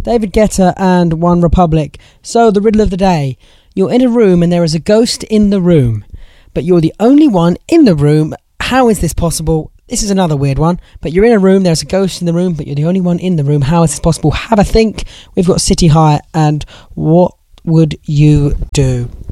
David Guetta and One Republic. So, the riddle of the day. You're in a room and there is a ghost in the room, but you're the only one in the room. How is this possible? This is another weird one. But you're in a room, there's a ghost in the room, but you're the only one in the room. How is this possible? Have a think. We've got City High and What Would You Do?